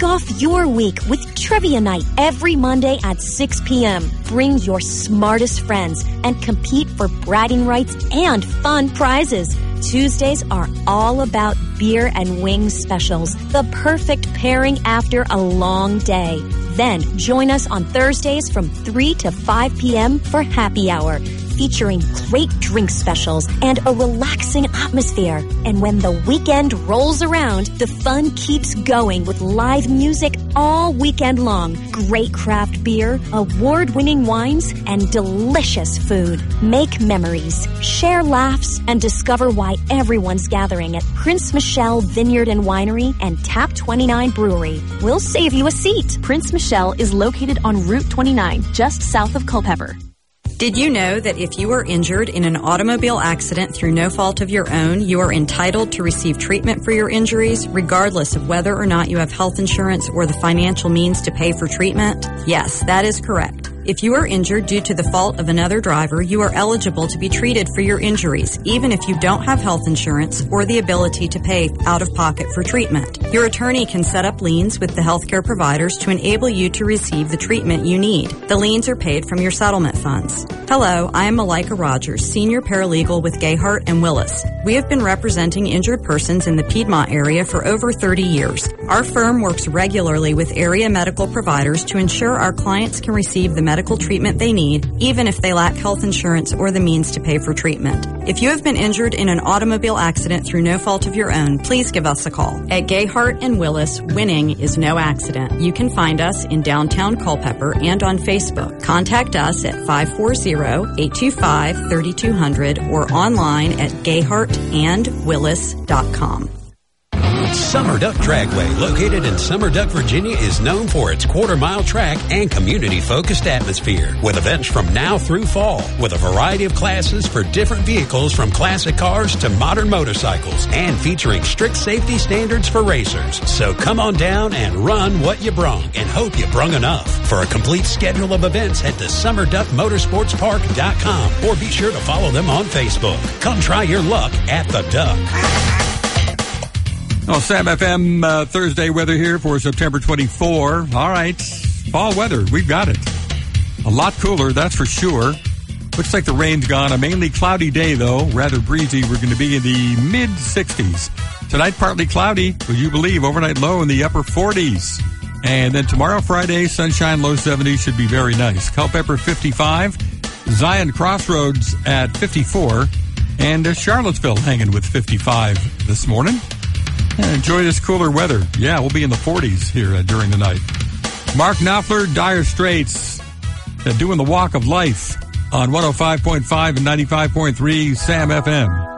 Kick off your week with Trivia Night every Monday at 6 p.m. Bring your smartest friends and compete for bragging rights and fun prizes. Tuesdays are all about beer and wings specials, the perfect pairing after a long day. Then join us on Thursdays from 3 to 5 p.m. for Happy Hour, featuring great drink specials and a relaxing atmosphere. And when the weekend rolls around, the fun keeps going with live music all weekend long, great craft beer, award-winning wines, and delicious food. Make memories, share laughs, and discover why everyone's gathering at Prince Michelle Vineyard and Winery and Tap 29 Brewery. We'll save you a seat. Prince Michelle is located on Route 29, just south of Culpeper. Did you know that if you are injured in an automobile accident through no fault of your own, you are entitled to receive treatment for your injuries, regardless of whether or not you have health insurance or the financial means to pay for treatment? Yes, that is correct. If you are injured due to the fault of another driver, you are eligible to be treated for your injuries, even if you don't have health insurance or the ability to pay out of pocket for treatment. Your attorney can set up liens with the healthcare providers to enable you to receive the treatment you need. The liens are paid from your settlement funds. Hello, I am Malika Rogers, Senior Paralegal with Gayhart & Willis. We have been representing injured persons in the Piedmont area for over 30 years. Our firm works regularly with area medical providers to ensure our clients can receive the medical treatment they need, even if they lack health insurance or the means to pay for treatment. If you have been injured in an automobile accident through no fault of your own, please give us a call. At Gayhart & Willis, winning is no accident. You can find us in downtown Culpeper and on Facebook. Contact us at 540-825-3200 or online at gayhartandwillis.com. Summer Duck Dragway, located in Summer Duck, Virginia, is known for its quarter-mile track and community-focused atmosphere, with events from now through fall, with a variety of classes for different vehicles from classic cars to modern motorcycles, and featuring strict safety standards for racers. So come on down and run what you brung, and hope you brung enough. For a complete schedule of events, head to SummerDuckMotorsportsPark.com or be sure to follow them on Facebook. Come try your luck at the Duck. Oh, Sam FM Thursday weather here for September 24. All right, fall weather, we've got it. A lot cooler, that's for sure. Looks like the rain's gone. A mainly cloudy day, though, rather breezy. We're going to be in the mid-60s. Tonight, partly cloudy, would you believe, overnight low in the upper 40s. And then tomorrow, Friday, sunshine, low 70s, should be very nice. Culpeper, 55. Zion Crossroads at 54. And Charlottesville hanging with 55 this morning. Enjoy this cooler weather. Yeah, we'll be in the 40s here during the night. Mark Knopfler, Dire Straits, doing the walk of life on 105.5 and 95.3 Sam FM.